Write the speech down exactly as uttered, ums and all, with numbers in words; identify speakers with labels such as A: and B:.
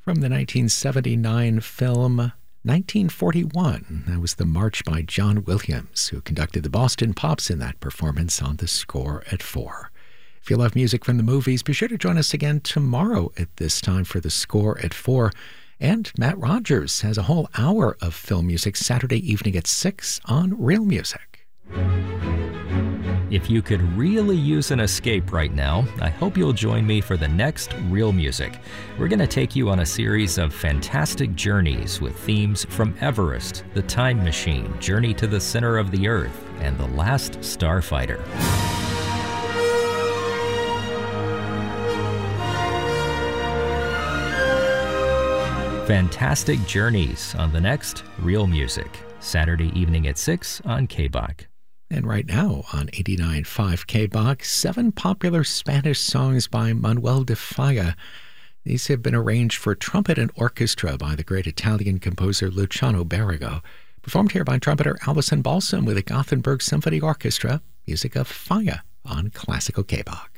A: From the nineteen seventy-nine film nineteen forty-one, that was the March by John Williams, who conducted the Boston Pops in that performance on The Score at Four. If you love music from the movies, be sure to join us again tomorrow at this time for The Score at Four. And Matt Rogers has a whole hour of film music Saturday evening at six on Real Music.
B: If you could really use an escape right now, I hope you'll join me for the next Real Music. We're going to take you on a series of fantastic journeys with themes from Everest, The Time Machine, Journey to the Center of the Earth, and The Last Starfighter. Fantastic journeys on the next Real Music, Saturday evening at six on K B O C.
A: And right now on eighty-nine point five K B O C, seven popular Spanish songs by Manuel de Falla. These have been arranged for trumpet and orchestra by the great Italian composer Luciano Barrago. Performed here by trumpeter Alvison Balsam with the Gothenburg Symphony Orchestra, music of Falla on Classical K B O C.